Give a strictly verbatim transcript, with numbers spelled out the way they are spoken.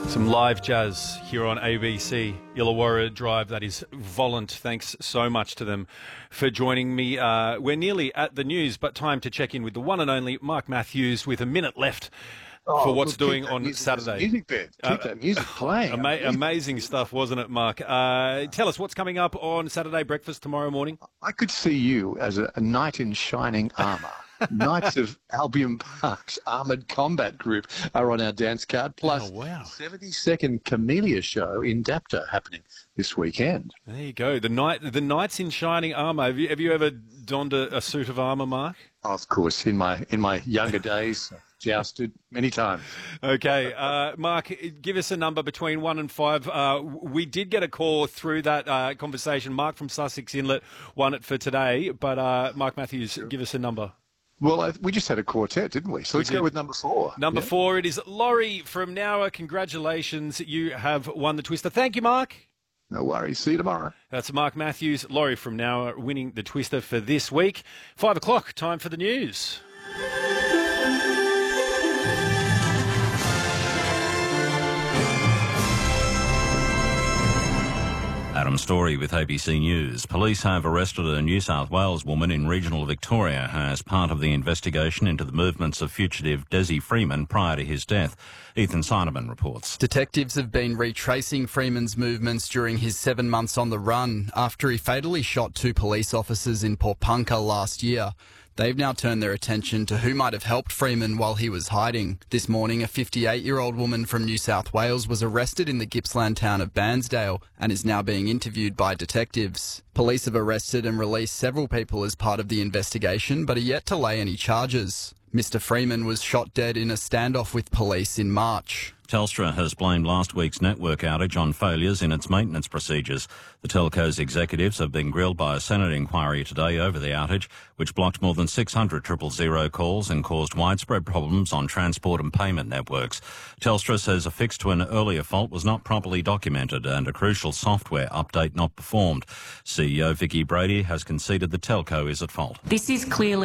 Some live jazz here on A B C Illawarra Drive. That is Volant. Thanks so much to them for joining me. Uh, we're nearly at the news, but time to check in with the one and only Mark Matthews with a minute left oh, for what's look, doing on music, Saturday. Music bed. Keep Uh, that music playing. Ama- amazing stuff, wasn't it, Mark? Uh, tell us what's coming up on Saturday breakfast tomorrow morning. I could see you as a, a knight in shining armour. Knights of Albion Park's Armoured Combat Group are on our dance card. Plus, Oh, wow. seventy-second Camellia show in Dapto happening this weekend. There you go. The knight, the knights in shining armour. Have you, have you ever donned a, a suit of armour, Mark? Of course, in my in my younger days, jousted many times. Okay, uh, Mark, give us a number between one and five. Uh, we did get a call through that uh, conversation. Mark from Sussex Inlet won it for today, but uh, Mark Matthews, give us a number. Well, I, we just had a quartet, didn't we? So let's did. go with number four. Number Yeah? four, it is Laurie from Nowa. Congratulations, you have won the Twister. Thank you, Mark. No worries. See you tomorrow. That's Mark Matthews, Laurie from Nowa, winning the Twister for this week. Five o'clock, time for the news. Adam Story with A B C News. Police have arrested a New South Wales woman in regional Victoria as part of the investigation into the movements of fugitive Desi Freeman prior to his death. Ethan Seidemann reports. Detectives have been retracing Freeman's movements during his seven months on the run after he fatally shot two police officers in Porpunka last year. They've now turned their attention to who might have helped Freeman while he was hiding. This morning, a fifty-eight-year-old woman from New South Wales was arrested in the Gippsland town of Bairnsdale and is now being interviewed by detectives. Police have arrested and released several people as part of the investigation, but are yet to lay any charges. Mister Freeman was shot dead in a standoff with police in March. Telstra has blamed last week's network outage on failures in its maintenance procedures. The telco's executives have been grilled by a Senate inquiry today over the outage, which blocked more than six hundred triple zero calls and caused widespread problems on transport and payment networks. Telstra says a fix to an earlier fault was not properly documented and a crucial software update not performed. C E O Vicky Brady has conceded the telco is at fault. This is clearly